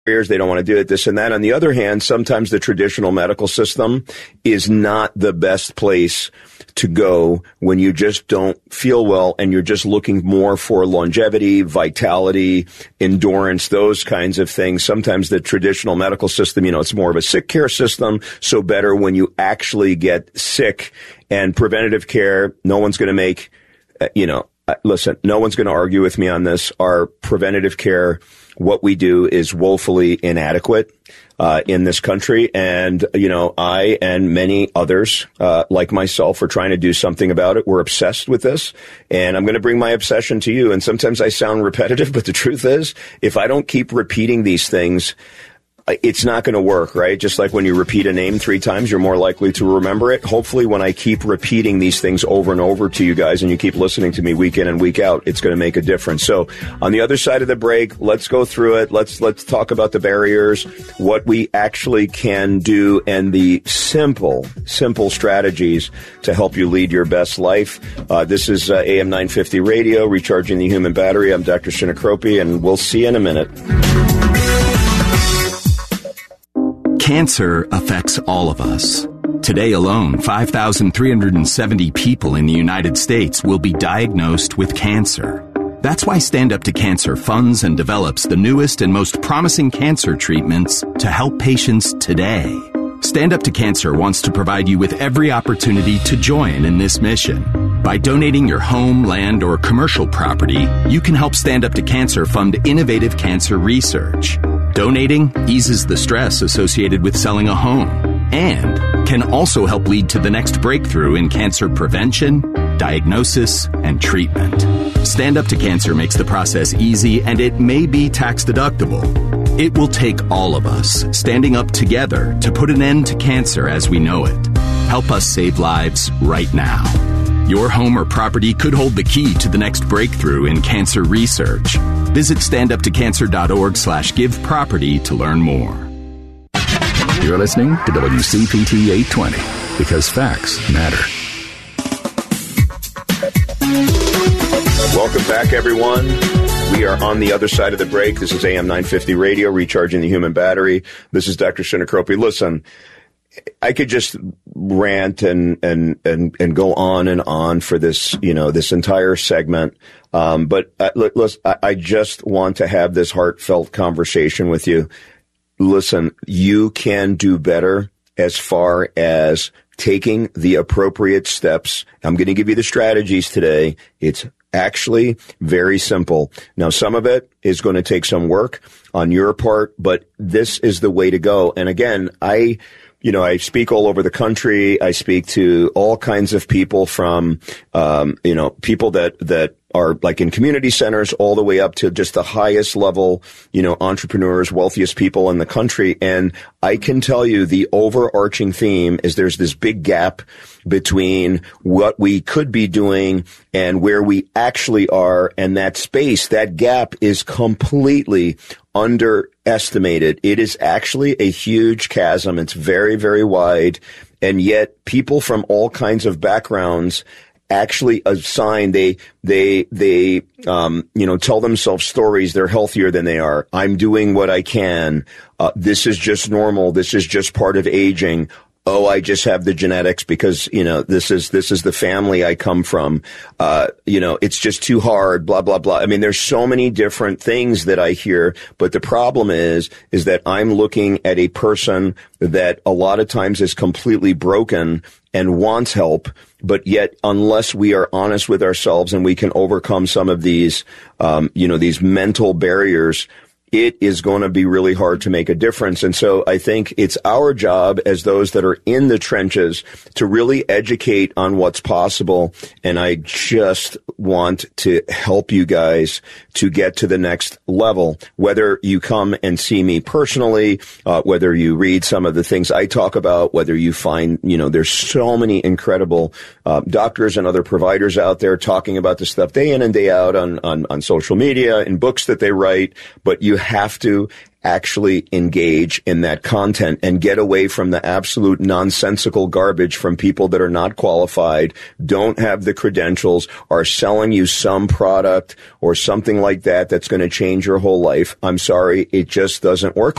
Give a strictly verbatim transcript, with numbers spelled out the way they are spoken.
they don't want to do it, this and that. On the other hand, sometimes the traditional medical system is not the best place to go when you just don't feel well and you're just looking more for longevity, vitality, endurance, those kinds of things. Sometimes the traditional medical system, you know, it's more of a sick care system. So better when you actually get sick. And preventative care, no one's going to make, uh, you know, uh, listen, no one's going to argue with me on this. Our preventative care, what we do is woefully inadequate uh, in this country. And, you know, I and many others uh, like myself are trying to do something about it. We're obsessed with this. And I'm going to bring my obsession to you. And sometimes I sound repetitive, but the truth is, if I don't keep repeating these things, it's not going to work, right? Just like when you repeat a name three times, you're more likely to remember it. Hopefully, when I keep repeating these things over and over to you guys and you keep listening to me week in and week out, it's going to make a difference. So on the other side of the break, let's go through it. Let's, let's talk about the barriers, what we actually can do, and the simple, simple strategies to help you lead your best life. Uh, this is uh, A M nine fifty Radio, Recharging the Human Battery. I'm Doctor Shinakropi, and we'll see you in a minute. Cancer affects all of us. Today alone, five thousand three hundred seventy people in the United States will be diagnosed with cancer. That's why Stand Up to Cancer funds and develops the newest and most promising cancer treatments to help patients today. Stand Up to Cancer wants to provide you with every opportunity to join in this mission. By donating your home, land, or commercial property, you can help Stand Up to Cancer fund innovative cancer research. Donating eases the stress associated with selling a home and can also help lead to the next breakthrough in cancer prevention, diagnosis, and treatment. Stand Up to Cancer makes the process easy, and it may be tax deductible. It will take all of us standing up together to put an end to cancer as we know it. Help us save lives right now. Your home or property could hold the key to the next breakthrough in cancer research. Visit standuptocancer.org slash give property to learn more. You're listening to W C P T eight twenty, because facts matter. Welcome back, everyone. We are on the other side of the break. This is A M nine fifty Radio, Recharging the Human Battery. This is Doctor Shinakropi. Listen, I could just rant and, and, and, and go on and on for this, you know, this entire segment. Um, but uh, listen, I just want to have this heartfelt conversation with you. Listen, you can do better as far as taking the appropriate steps. I'm going to give you the strategies today. It's actually very simple. Now, some of it is going to take some work on your part, but this is the way to go. And again, I, you know, I speak all over the country. I speak to all kinds of people from, um, you know, people that, that are like in community centers all the way up to just the highest level, you know, entrepreneurs, wealthiest people in the country. And I can tell you the overarching theme is there's this big gap between what we could be doing and where we actually are. And that space, that gap is completely underestimated. It is actually a huge chasm. It's very, very wide. And yet people from all kinds of backgrounds actually assign, they, they, they, um, you know, tell themselves stories. They're healthier than they are. I'm doing what I can. Uh, this is just normal. This is just part of aging. Oh, I just have the genetics because, you know, this is, this is the family I come from. Uh, you know, it's just too hard, blah, blah, blah. I mean, there's so many different things that I hear, but the problem is, is that I'm looking at a person that a lot of times is completely broken and wants help. But yet, unless we are honest with ourselves and we can overcome some of these, um, you know, these mental barriers, it is going to be really hard to make a difference. And so I think it's our job as those that are in the trenches to really educate on what's possible. And I just want to help you guys to get to the next level, whether you come and see me personally, uh, whether you read some of the things I talk about, whether you find, you know, there's so many incredible uh, doctors and other providers out there talking about this stuff day in and day out on, on, on social media, in books that they write, but you have to actually engage in that content and get away from the absolute nonsensical garbage from people that are not qualified, don't have the credentials, are selling you some product or something like that that's going to change your whole life. I'm sorry, it just doesn't work